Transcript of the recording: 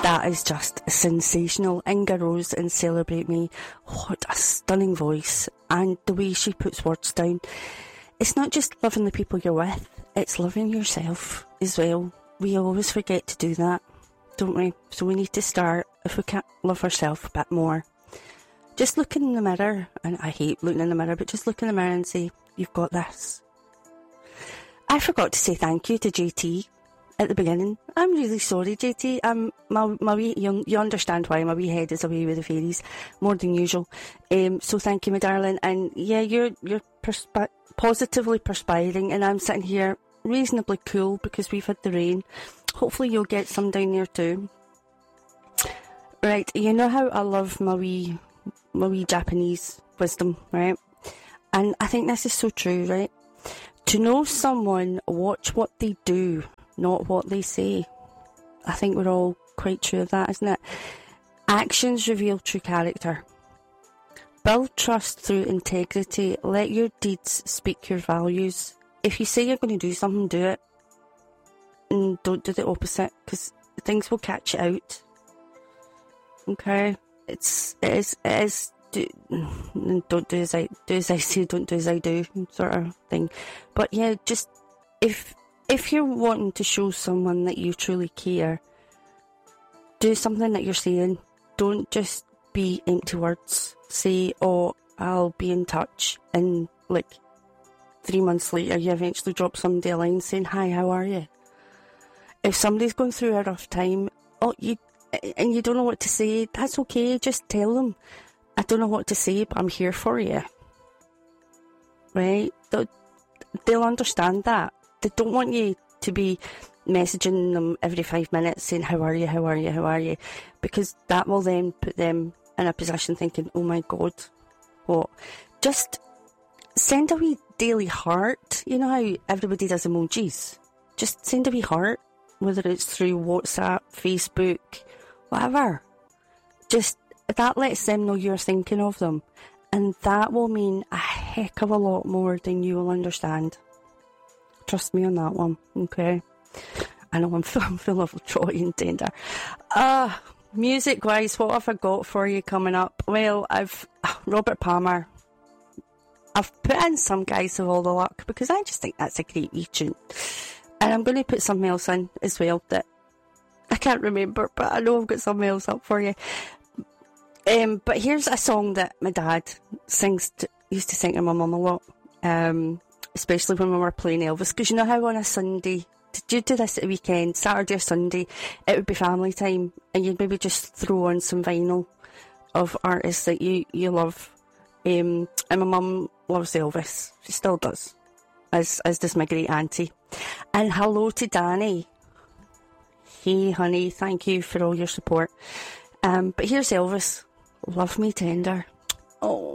That is just sensational. Inga Rose and Celebrate Me. What a stunning voice. And the way she puts words down. It's not just loving the people you're with, it's loving yourself as well. We always forget to do that, don't we? So we need to start, if we can't love ourselves a bit more. Just look in the mirror, and I hate looking in the mirror, but just look in the mirror and say, you've got this. I forgot to say thank you to JT at the beginning. I'm really sorry, JT. My wee, you understand why my wee head is away with the fairies more than usual. So thank you, my darling. And yeah, you're positively perspiring, and I'm sitting here reasonably cool because we've had the rain. Hopefully you'll get some down there too. Right, you know how I love my wee Japanese wisdom, right? And I think this is so true, right? To know someone, watch what they do, not what they say. I think we're all quite true of that, isn't it? Actions reveal true character. Build trust through integrity. Let your deeds speak your values. If you say you're going to do something, do it. And don't do the opposite, because things will catch you out. Okay? It is don't do as I say, don't do as I do, sort of thing. But yeah, just if you're wanting to show someone that you truly care, do something that you're saying. Don't just be empty words. Say, oh, I'll be in touch, and like 3 months later you eventually drop somebody a line saying, hi, how are you? If somebody's going through a rough time, and you don't know what to say, that's okay, just tell them, I don't know what to say, but I'm here for you. Right? They'll understand that. They don't want you to be messaging them every 5 minutes saying, how are you, how are you, how are you? Because that will then put them in a position thinking, oh my God, what? Just send a wee daily heart. You know how everybody does emojis? Just send a wee heart, whether it's through WhatsApp, Facebook, whatever. Just, that lets them know you're thinking of them. And that will mean a heck of a lot more than you will understand. Trust me on that one, okay? I know I'm full of joy and tender. Music-wise, what have I got for you coming up? Well, Robert Palmer. I've put in Some Guys Have All the Luck because I just think that's a great wee tune. And I'm going to put something else in as well that I can't remember, but I know I've got something else up for you. But here's a song that my dad used to sing to my mum a lot, especially when we were playing Elvis. Because you know how on a Sunday, did you do this at the weekend, Saturday or Sunday, it would be family time, and you'd maybe just throw on some vinyl of artists that you love. And my mum loves Elvis. She still does, as does my great auntie. And hello to Danny. Hey honey, thank you for all your support. But here's Elvis, Love Me Tender. Oh.